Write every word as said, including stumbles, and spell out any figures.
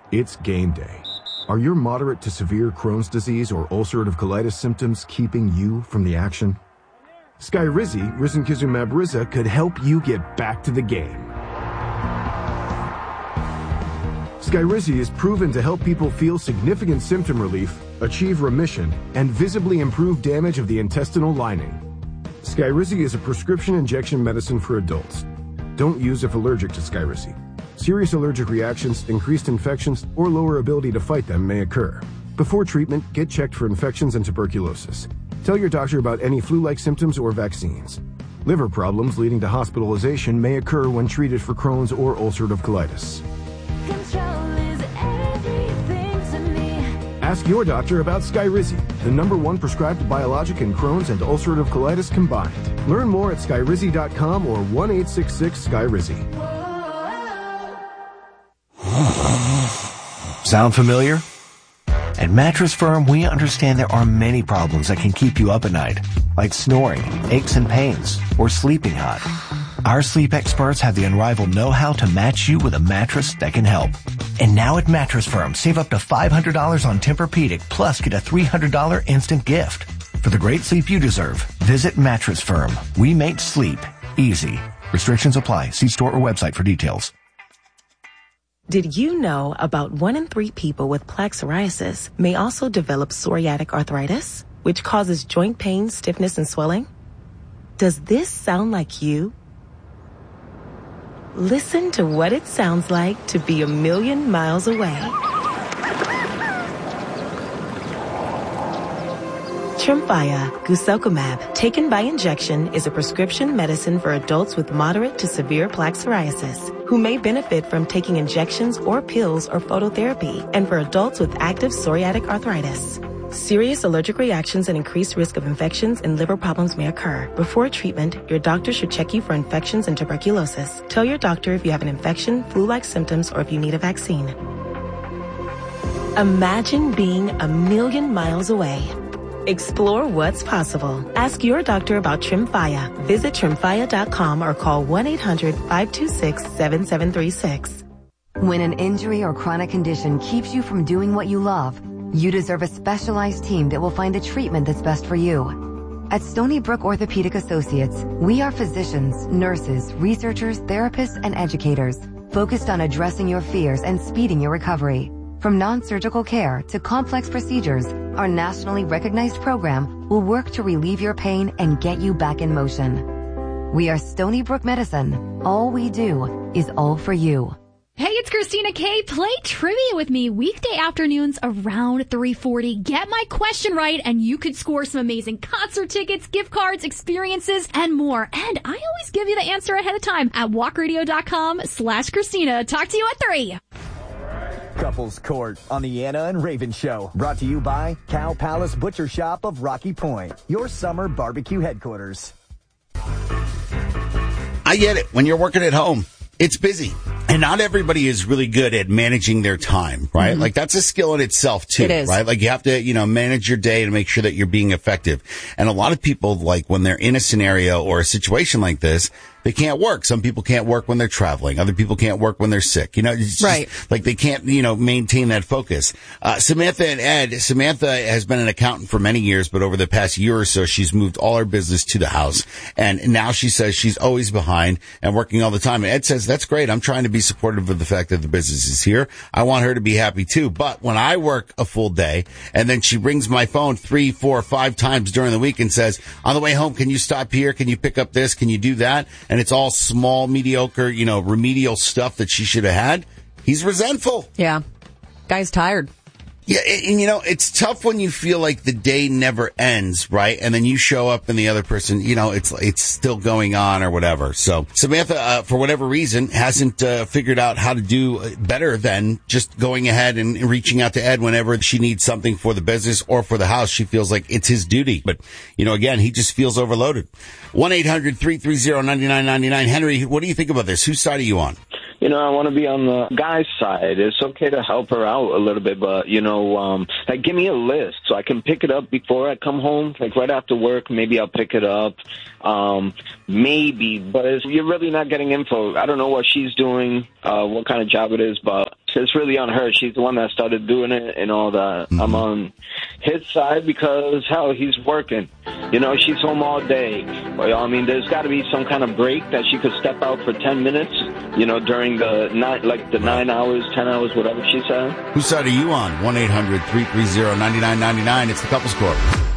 It's game day. Are your moderate to severe Crohn's disease or ulcerative colitis symptoms keeping you from the action? Skyrizi, risankizumab Riza, could help you get back to the game. Skyrizi is proven to help people feel significant symptom relief, achieve remission, and visibly improve damage of the intestinal lining. Skyrizi is a prescription injection medicine for adults. Don't use if allergic to Skyrizi. Serious allergic reactions, increased infections, or lower ability to fight them may occur. Before treatment, get checked for infections and tuberculosis. Tell your doctor about any flu-like symptoms or vaccines. Liver problems leading to hospitalization may occur when treated for Crohn's or ulcerative colitis. Ask your doctor about Skyrizi, the number one prescribed biologic in Crohn's and ulcerative colitis combined. Learn more at skyrizi dot com or one eight six six Skyrizi. Sound familiar? At Mattress Firm, we understand there are many problems that can keep you up at night, like snoring, aches and pains, or sleeping hot. Our sleep experts have the unrivaled know-how to match you with a mattress that can help. And now at Mattress Firm, save up to five hundred dollars on Tempur-Pedic, plus get a three hundred dollars instant gift. For the great sleep you deserve, visit Mattress Firm. We make sleep easy. Restrictions apply. See store or website for details. Did you know about one in three people with plaque psoriasis may also develop psoriatic arthritis, which causes joint pain, stiffness, and swelling? Does this sound like you? Listen to what it sounds like to be a million miles away. Tremfya guselkumab, taken by injection, is a prescription medicine for adults with moderate to severe plaque psoriasis who may benefit from taking injections or pills or phototherapy, and for adults with active psoriatic arthritis. Serious allergic reactions and increased risk of infections and liver problems may occur. Before treatment, your doctor should check you for infections and tuberculosis. Tell your doctor if you have an infection, flu-like symptoms, or if you need a vaccine. Imagine being a million miles away. Explore what's possible. Ask your doctor about Tremfya. Visit tremfya dot com or call one eight hundred five two six seven seven three six. When an injury or chronic condition keeps you from doing what you love, you deserve a specialized team that will find the treatment that's best for you. At Stony Brook Orthopedic Associates, we are physicians, nurses, researchers, therapists, and educators focused on addressing your fears and speeding your recovery. From non-surgical care to complex procedures, our nationally recognized program will work to relieve your pain and get you back in motion. We are Stony Brook Medicine. All we do is all for you. Hey, it's Christina K. Play trivia with me weekday afternoons around three forty. Get my question right, and you could score some amazing concert tickets, gift cards, experiences, and more. And I always give you the answer ahead of time at walk radio dot com slash Christina. Talk to you at three. Couples Court on the Anna and Raven Show. Brought to you by Cow Palace Butcher Shop of Rocky Point, your summer barbecue headquarters. I get it. When you're working at home, it's busy. And not everybody is really good at managing their time, right? Mm-hmm. Like, that's a skill in itself, too, it is. Right? Like, you have to, you know, manage your day to make sure that you're being effective. And a lot of people, like, when they're in a scenario or a situation like this, they can't work. Some people can't work when they're traveling. Other people can't work when they're sick. You know, it's just, right. like, they can't, you know, maintain that focus. Uh, Samantha and Ed, Samantha has been an accountant for many years, but over the past year or so, she's moved all her business to the house. And now she says she's always behind and working all the time. And Ed says, that's great. I'm trying to be supportive of the fact that the business is here. I want her to be happy too. But when I work a full day and then she rings my phone three, four, five times during the week and says, on the way home, can you stop here? Can you pick up this? Can you do that? And it's all small, mediocre, you know, remedial stuff that she should have had. He's resentful. Yeah. Guy's tired. Yeah, and, and you know, it's tough when you feel like the day never ends, right? And then you show up and the other person, you know, it's it's still going on or whatever. So Samantha, uh, for whatever reason, hasn't uh, figured out how to do better than just going ahead and reaching out to Ed whenever she needs something for the business or for the house. She feels like it's his duty. But, you know, again, he just feels overloaded. one eight hundred three three zero nine nine nine nine. Henry, what do you think about this? Whose side are you on? You know, I want to be on the guy's side. It's okay to help her out a little bit, but, you know, um, like, give me a list so I can pick it up before I come home. Like, right after work, maybe I'll pick it up. Um, maybe, but it's, you're really not getting info. I don't know what she's doing, uh, what kind of job it is, but it's really on her. She's the one that started doing it and all that. Mm-hmm. I'm on his side because, hell, he's working. You know, she's home all day. Well, I mean, there's got to be some kind of break that she could step out for ten minutes, you know, during the nine, like the nine hours, ten hours, whatever she said. Whose side are you on? one eight hundred three three zero nine nine nine nine. It's the Couples Corp.